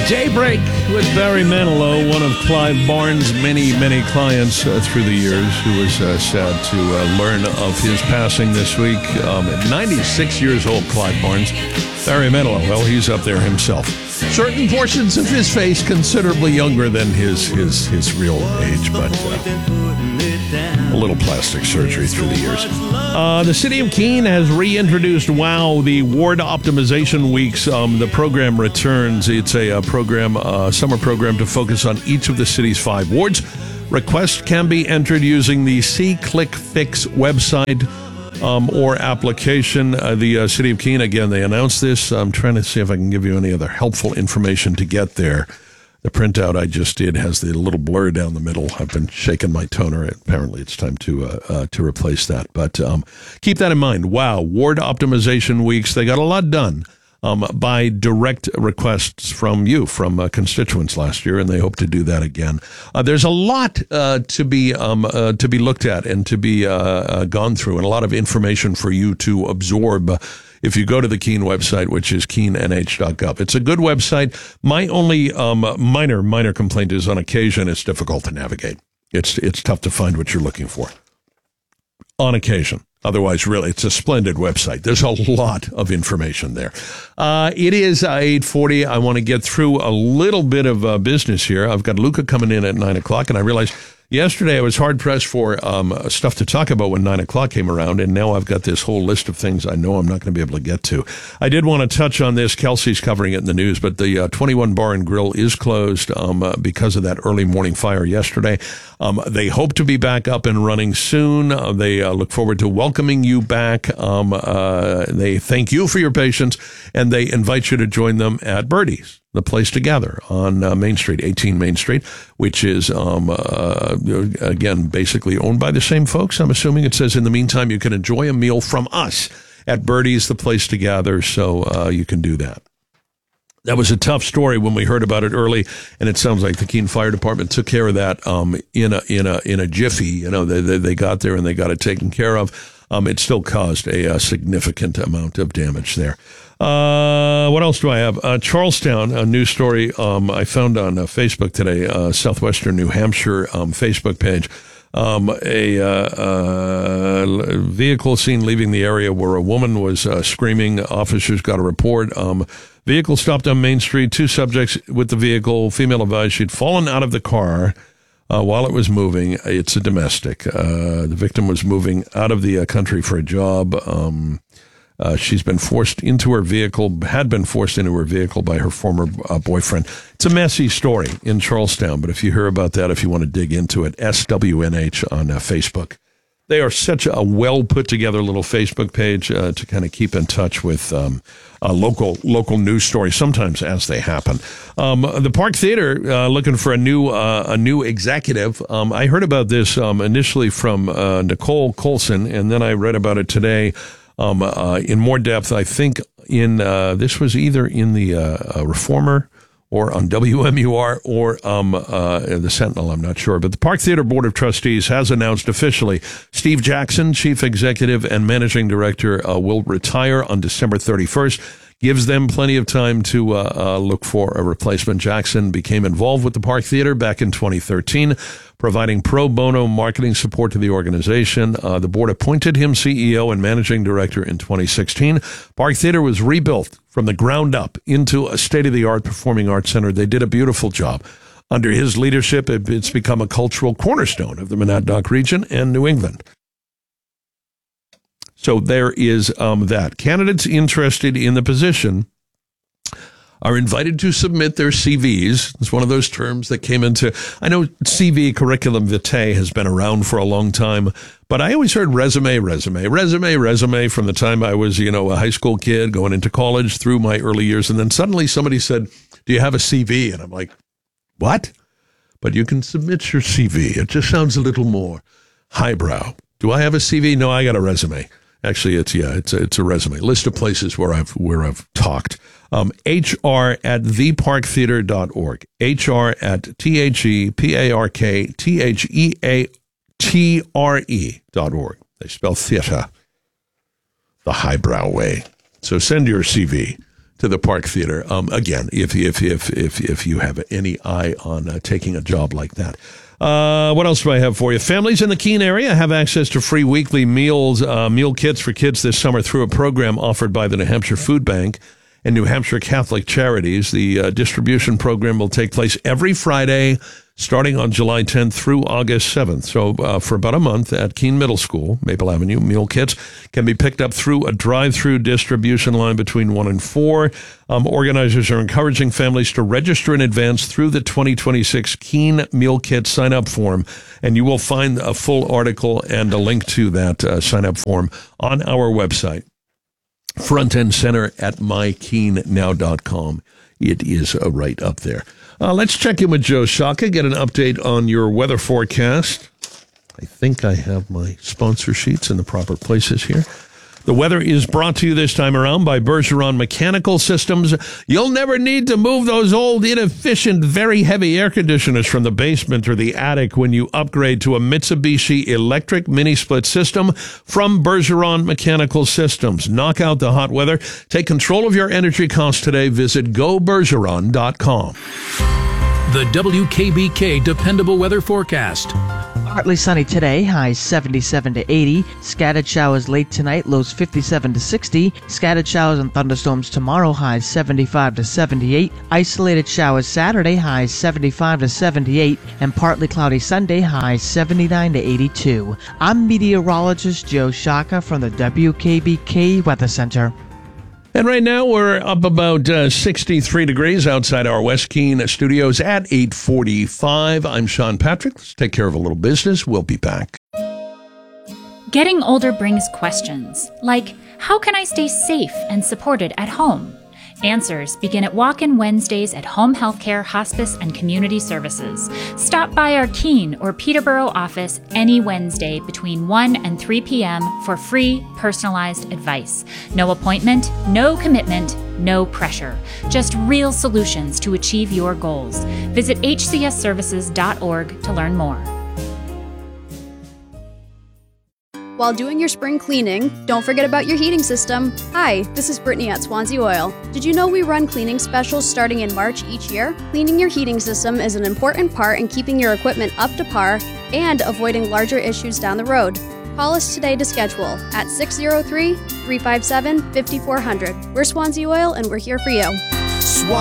Daybreak with Barry Manilow, one of Clive Barnes' many clients through the years, who was sad to learn of his passing this week. At 96 years old, Clive Barnes. Barry Manilow, well, he's up there himself. Certain portions of his face considerably younger than his real age, but a little plastic surgery through the years. The city of Keene has reintroduced WOW, the Ward Optimization Weeks. The program returns. It's a summer program to focus on each of the city's 5 wards. Requests can be entered using the SeeClickFix website or application. The city of Keene, again, they announced this. I'm trying to see if I can give you any other helpful information to get there. The printout I just did has the little blur down the middle. I've been shaking my toner. Apparently, it's time to replace that. But keep that in mind. WOW, Ward Optimization Weeks. They got a lot done by direct requests from you, from constituents last year, and they hope to do that again. There's a lot to be looked at and to be gone through, and a lot of information for you to absorb. If you go to the Keene website, which is keenenh.gov. It's a good website. My only minor complaint is on occasion it's difficult to navigate. It's tough to find what you're looking for. On occasion. Otherwise, really, it's a splendid website. There's a lot of information there. It is 8:40. I want to get through a little bit of business here. I've got Luca coming in at 9 o'clock, and I realized yesterday I was hard-pressed for stuff to talk about when 9 o'clock came around, and now I've got this whole list of things I know I'm not going to be able to get to. I did want to touch on this. Kelsey's covering it in the news, but the 21 Bar and Grill is closed because of that early morning fire yesterday. They hope to be back up and running soon. They look forward to welcoming you back. They thank you for your patience, and they invite you to join them at Birdie's, the place to gather on Main Street, 18 Main Street, which is, again, basically owned by the same folks. I'm assuming it says, in the meantime, you can enjoy a meal from us at Birdie's, the place to gather, so you can do that. That was a tough story when we heard about it early, and it sounds like the Keene Fire Department took care of that in a jiffy. You know, they got there and they got it taken care of. It still caused a significant amount of damage there. What else do I have? Charlestown, a news story I found on Facebook today, Southwestern New Hampshire Facebook page. A vehicle seen leaving the area where a woman was screaming. Officers got a report. Vehicle stopped on Main Street. 2 subjects with the vehicle. Female advised she'd fallen out of the car while it was moving. It's a domestic. The victim was moving out of the country for a job. She's been forced into her vehicle, had been forced into her vehicle by her former boyfriend. It's a messy story in Charlestown, but if you hear about that, if you want to dig into it, SWNH on Facebook. They are such a well put together little Facebook page to kind of keep in touch with local news stories, sometimes as they happen. The Park Theater looking for a new executive. I heard about this initially from Nicole Colson, and then I read about it today in more depth. I think this was either in the Reformer or on WMUR or the Sentinel, I'm not sure. But the Park Theater Board of Trustees has announced officially Steve Jackson, Chief Executive and Managing Director, will retire on December 31st. Gives them plenty of time to look for a replacement. Jackson became involved with the Park Theater back in 2013, providing pro bono marketing support to the organization. The board appointed him CEO and managing director in 2016. Park Theater was rebuilt from the ground up into a state-of-the-art performing arts center. They did a beautiful job. Under his leadership, it's become a cultural cornerstone of the Monadnock region and New England. So there is that. Candidates interested in the position are invited to submit their CVs. It's one of those terms that came into, I know CV, curriculum vitae, has been around for a long time, but I always heard resume from the time I was, a high school kid going into college through my early years. And then suddenly somebody said, do you have a CV? And I'm like, what? But you can submit your CV. It just sounds a little more highbrow. Do I have a CV? No, I got a resume. Actually, it's a resume. List of places where I've talked. HR@theparktheater.org. HR@theparktheatre.org. They spell theater the highbrow way. So send your CV to the Park Theater. Again, if you have any eye on taking a job like that. What else do I have for you? Families in the Keene area have access to free weekly meals, meal kits for kids this summer through a program offered by the New Hampshire Food Bank and New Hampshire Catholic Charities. The distribution program will take place every Friday starting on July 10th through August 7th. So for about a month at Keene Middle School, Maple Avenue, meal kits can be picked up through a drive-through distribution line between 1 and 4. Organizers are encouraging families to register in advance through the 2026 Keene Meal Kit sign-up form, and you will find a full article and a link to that sign-up form on our website, front and center at mykeenenow.com. It is right up there. Let's check in with Joe Shaka, get an update on your weather forecast. I think I have my sponsor sheets in the proper places here. The weather is brought to you this time around by Bergeron Mechanical Systems. You'll never need to move those old, inefficient, very heavy air conditioners from the basement or the attic when you upgrade to a Mitsubishi electric mini-split system from Bergeron Mechanical Systems. Knock out the hot weather. Take control of your energy costs today. Visit gobergeron.com. The WKBK Dependable Weather Forecast. Partly sunny today, highs 77 to 80. Scattered showers late tonight, lows 57 to 60. Scattered showers and thunderstorms tomorrow, highs 75 to 78. Isolated showers Saturday, highs 75 to 78. And partly cloudy Sunday, highs 79 to 82. I'm meteorologist Joe Shaka from the WKBK Weather Center. And right now we're up about 63 degrees outside our West Keene studios at 8:45. I'm Sean Patrick. Let's take care of a little business. We'll be back. Getting older brings questions, like, how can I stay safe and supported at home? Answers begin at Walk-In Wednesdays at Home Healthcare, Hospice, and Community Services. Stop by our Keene or Peterborough office any Wednesday between 1 and 3 p.m. for free, personalized advice. No appointment, no commitment, no pressure. Just real solutions to achieve your goals. Visit hcsservices.org to learn more. While doing your spring cleaning, don't forget about your heating system. Hi, this is Brittany at Swansea Oil. Did you know we run cleaning specials starting in March each year? Cleaning your heating system is an important part in keeping your equipment up to par and avoiding larger issues down the road. Call us today to schedule at 603-357-5400. We're Swansea Oil and we're here for you.